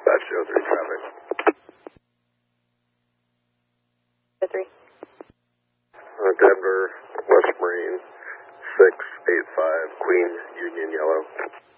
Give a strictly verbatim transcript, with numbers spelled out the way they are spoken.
Dispatch oh three traffic. oh three. Uh, Denver, West Marine, six eight five, Queen, Union Yellow.